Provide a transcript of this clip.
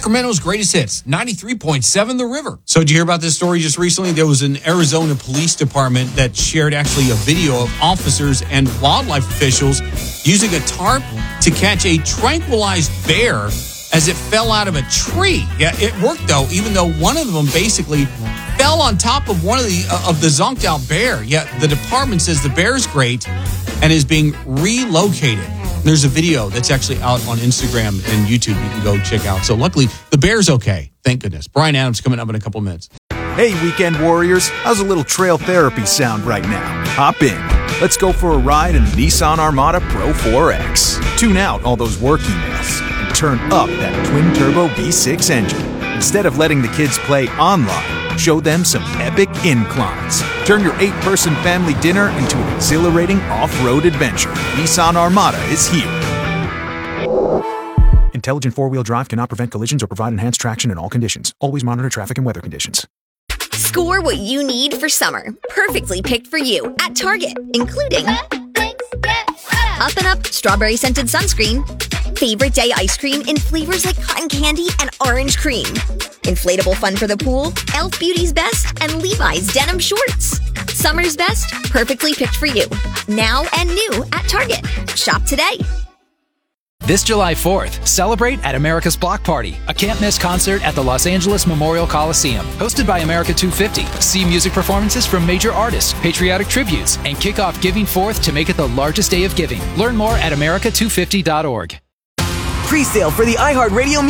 Sacramento's greatest hits, 93.7 The River. So did you hear about this story just recently? There was an Arizona police department that shared actually a video of officers and wildlife officials using a tarp to catch a tranquilized bear as it fell out of a tree. Yeah, it worked though, even though one of them basically fell on top of one of the zonked out bear. Yeah, the department says the bear's great and is being relocated. There's a video that's actually out on Instagram and YouTube you can go check out. So luckily, the bear's okay. Thank goodness. Brian Adams coming up in a couple minutes. Hey, weekend warriors. How's a little trail therapy sound right now? Hop in. Let's go for a ride in the Nissan Armada Pro 4X. Tune out all those work emails and turn up that twin-turbo V6 engine. Instead of letting the kids play online, show them some epic inclines. Turn your 8-person family dinner into an exhilarating off-road adventure. Nissan Armada is here. Intelligent four-wheel drive cannot prevent collisions or provide enhanced traction in all conditions. Always monitor traffic and weather conditions. Score what you need for summer. Perfectly picked for you at Target, including Up and Up strawberry scented sunscreen, favorite day ice cream in flavors like cotton candy and orange cream, inflatable fun for the pool, Elf Beauty's Best, and Levi's denim shorts. Summer's best, perfectly picked for you. Now and new at Target. Shop today. This July 4th, celebrate at America's Block Party, a can't-miss concert at the Los Angeles Memorial Coliseum. Hosted by America 250, see music performances from major artists, patriotic tributes, and kick off Giving 4th to make it the largest day of giving. Learn more at america250.org. Pre-sale for the iHeartRadio